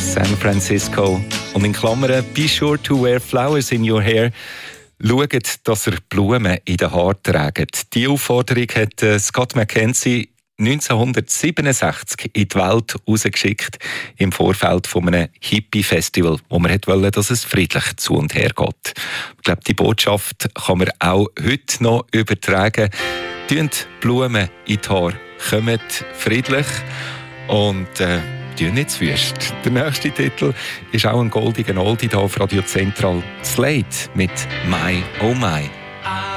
San Francisco. Und in Klammern, be sure to wear flowers in your hair. Schaut, dass ihr Blumen in den Haaren tragt. Die Aufforderung hat Scott McKenzie 1967 in die Welt rausgeschickt, im Vorfeld von einem Hippie-Festival, wo man wollte, dass es friedlich zu und her geht. Ich glaube, die Botschaft kann man auch heute noch übertragen. Tönt Blumen in die Haare, kommt friedlich und tun nicht zu wüst. Der nächste Titel ist auch ein goldiger Oldie hier auf Radio Zentral. Slade mit «My Oh My».